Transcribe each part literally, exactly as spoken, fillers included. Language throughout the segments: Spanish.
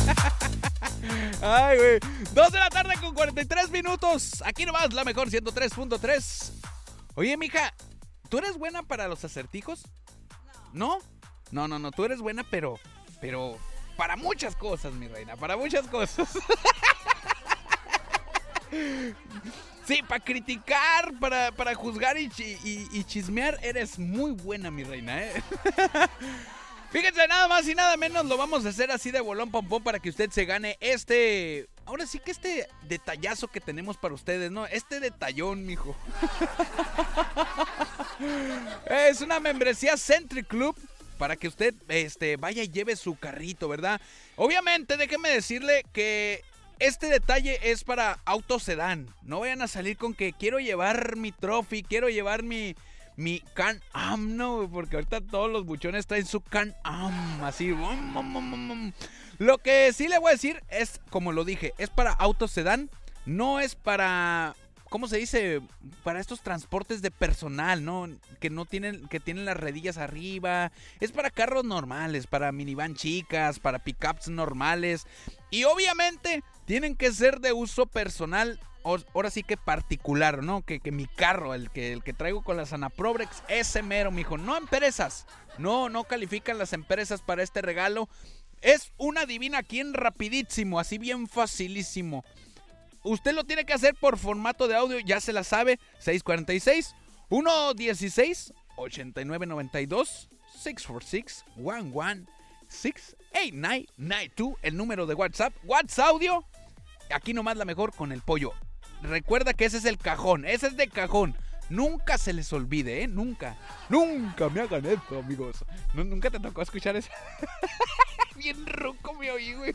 Ay, güey. Dos de la tarde con cuarenta y tres minutos. Aquí nomás, la mejor ciento tres punto tres. Oye, mija, ¿tú eres buena para los acertijos? ¿No? No, no, no, tú eres buena, pero... Pero... Para muchas cosas, mi reina, para muchas cosas. Sí, para criticar, para, para juzgar y, y, y chismear, eres muy buena, mi reina, ¿eh? Fíjense, nada más y nada menos lo vamos a hacer así de bolón pompón para que usted se gane este... Ahora sí que este detallazo que tenemos para ustedes, ¿no? Este detallón, mijo. Es una membresía Century Club para que usted este, vaya y lleve su carrito, ¿verdad? Obviamente, déjeme decirle que este detalle es para auto sedán. No vayan a salir con que quiero llevar mi trophy, quiero llevar mi... Mi Can-Am, no, porque ahorita todos los buchones traen su Can-Am, así. Lo que sí le voy a decir es, como lo dije, es para auto sedán, no es para, ¿cómo se dice? Para estos transportes de personal, ¿no? Que no tienen, que tienen las redillas arriba. Es para carros normales, para minivan chicas, para pickups normales. Y obviamente tienen que ser de uso personal. Ahora sí que particular, ¿no? Que, que mi carro, el que, el que traigo con las Anaprobrex, ese mero, mijo. No empresas. No, no califican las empresas para este regalo. Es una divina aquí en rapidísimo, así bien facilísimo. Usted lo tiene que hacer por formato de audio, ya se la sabe. seis cuatro seis, uno uno seis, ocho nueve nueve dos, seis cuatro seis, uno uno seis, ocho nueve nueve dos, el número de WhatsApp. WhatsApp audio. Aquí nomás la mejor con el pollo. Recuerda que ese es el cajón, ese es de cajón. Nunca se les olvide, ¿eh? Nunca. Nunca me hagan esto, amigos. Nunca te tocó escuchar eso. Bien ruco me oí, güey.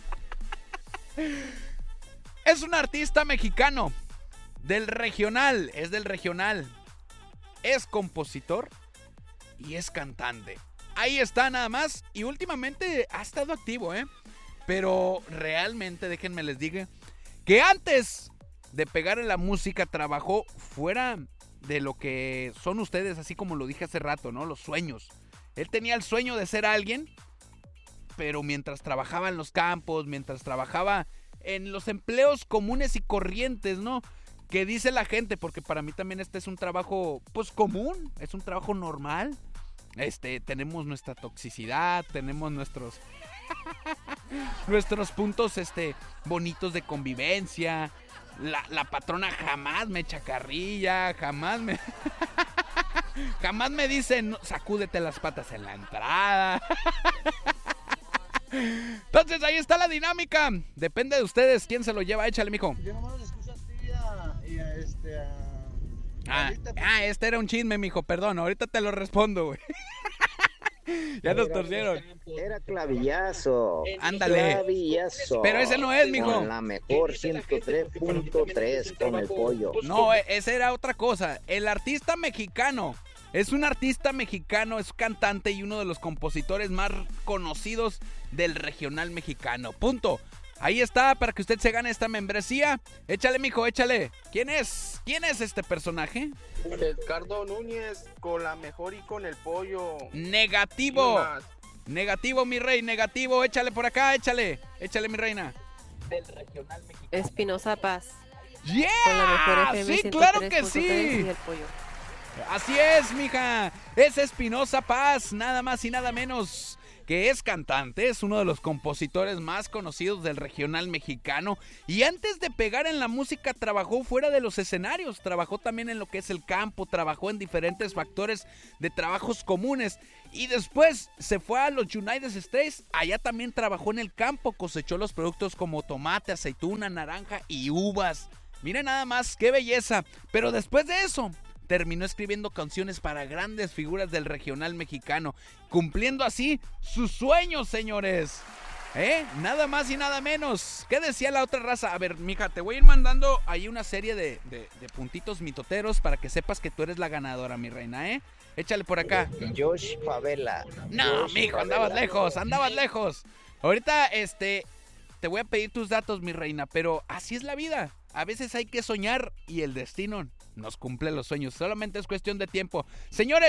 Es un artista mexicano. Del regional, es del regional. Es compositor y es cantante. Ahí está nada más. Y últimamente ha estado activo, ¿eh? Pero realmente, déjenme les diga que antes de pegar en la música trabajó fuera de lo que son ustedes, así como lo dije hace rato, ¿no? Los sueños. Él tenía el sueño de ser alguien, pero mientras trabajaba en los campos, mientras trabajaba en los empleos comunes y corrientes, ¿no? Que dice la gente, porque para mí también este es un trabajo, pues, común, es un trabajo normal. Este, tenemos nuestra toxicidad, tenemos nuestros... nuestros puntos este, bonitos de convivencia. La, la patrona jamás me echa carrilla, jamás me... jamás me dice, no, sacúdete las patas en la entrada. Entonces ahí está la dinámica. Depende de ustedes quién se lo lleva. Échale, mijo. Yo nomás escucho a ti y a, y a este... A... Ah, ah, este era un chisme, mijo, perdón. Ahorita te lo respondo, güey. Ya nos torcieron. Era clavillazo. Ándale. Clavillazo. Pero ese no es, mijo. Con la mejor ciento tres punto tres con el pollo. No, esa era otra cosa. El artista mexicano. Es un artista mexicano, es cantante y uno de los compositores más conocidos del regional mexicano. Punto. Ahí está, para que usted se gane esta membresía. Échale, mijo, échale. ¿Quién es? ¿Quién es este personaje? Edgardo Núñez, con la mejor y con el pollo. Negativo. Negativo, mi rey, negativo. Échale por acá, échale. Échale, mi reina. Del regional mexicano. Espinosa Paz. ¡Yeah! Con la mejor F M Sí, claro que sí. Y el pollo. Así es, mija. Es Espinosa Paz, nada más y nada menos. Que es cantante, es uno de los compositores más conocidos del regional mexicano. Y antes de pegar en la música, trabajó fuera de los escenarios. Trabajó también en lo que es el campo, trabajó en diferentes factores de trabajos comunes. Y después se fue a los United States. Allá también trabajó en el campo, cosechó los productos como tomate, aceituna, naranja y uvas. Miren nada más, qué belleza. Pero después de eso... terminó escribiendo canciones para grandes figuras del regional mexicano, cumpliendo así sus sueños, señores. ¿Eh? Nada más y nada menos. ¿Qué decía la otra raza? A ver, mija, te voy a ir mandando ahí una serie de, de, de puntitos mitoteros para que sepas que tú eres la ganadora, mi reina, ¿eh? Échale por acá. Josh Favela. No, Josh mijo, Favela. andabas lejos, andabas lejos. Ahorita, este, te voy a pedir tus datos, mi reina, pero así es la vida. A veces hay que soñar y el destino nos cumple los sueños. Solamente es cuestión de tiempo. Señores,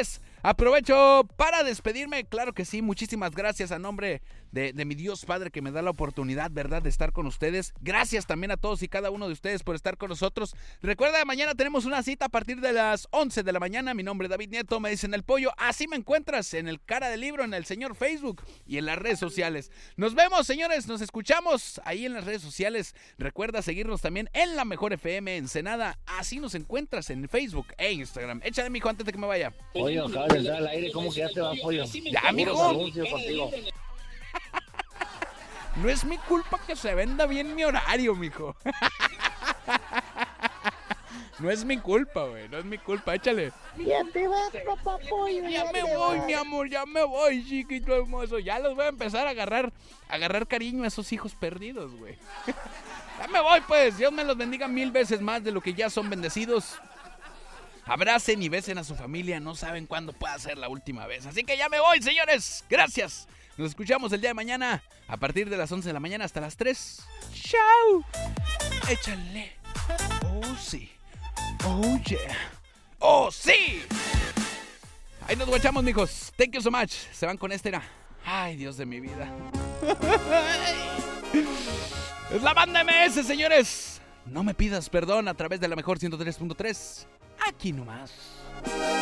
Aprovecho para despedirme, claro que sí, muchísimas gracias a nombre de, de mi Dios Padre que me da la oportunidad, ¿verdad?, de estar con ustedes. Gracias también a todos y cada uno de ustedes por estar con nosotros. Recuerda, mañana tenemos una cita a partir de las once de la mañana. Mi nombre es David Nieto, me dicen El Pollo. Así me encuentras en el Cara del Libro, en el señor Facebook y en las redes sociales. Nos vemos, señores, nos escuchamos ahí en las redes sociales. Recuerda seguirnos también en La Mejor F M Ensenada. Así nos encuentras en Facebook e Instagram. Échale, mijo, antes de que me vaya. Pollo, acabas de entrar al aire, ¿cómo que ya te va, Pollo? Ya, mijo. Anuncio contigo. No es mi culpa que se venda bien mi horario, mijo. No es mi culpa, güey, no es mi culpa, échale. Ya te vas, papá Pollo. Ya me voy, mi amor, ya me voy, chiquito hermoso. Ya los voy a empezar a agarrar, a agarrar cariño a esos hijos perdidos, güey. Ya me voy, pues. Dios me los bendiga mil veces más de lo que ya son bendecidos. Abracen y besen a su familia. No saben cuándo pueda ser la última vez. Así que ya me voy, señores. Gracias. Nos escuchamos el día de mañana a partir de las once de la mañana hasta las tres. ¡Chao! Échale. Oh, sí. Oh, yeah. ¡Oh, sí! Ahí nos guachamos, mijos. Thank you so much. Se van con este, era. Ay, Dios de mi vida. Es la banda M S, señores. No me pidas perdón a través de La Mejor ciento tres punto tres. Aquí nomás.